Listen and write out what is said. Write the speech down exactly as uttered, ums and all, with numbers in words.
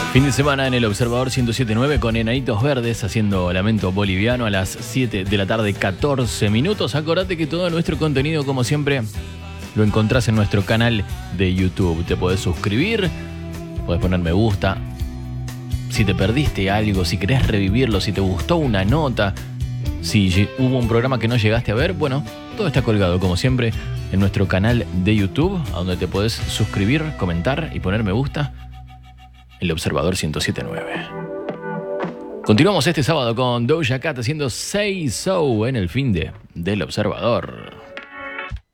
Fin de semana en el Observador ciento siete punto nueve con Enanitos Verdes haciendo Lamento Boliviano a las siete de la tarde, catorce minutos. Acordate que todo nuestro contenido, como siempre, lo encontrás en nuestro canal de YouTube. Te podés suscribir, podés poner me gusta. Si te perdiste algo, si querés revivirlo, si te gustó una nota, si hubo un programa que no llegaste a ver, bueno, todo está colgado, como siempre, en nuestro canal de YouTube, a donde te podés suscribir, comentar y poner me gusta. El Observador ciento siete punto nueve. Continuamos este sábado con Doja Cat haciendo Say So en el fin de del Observador.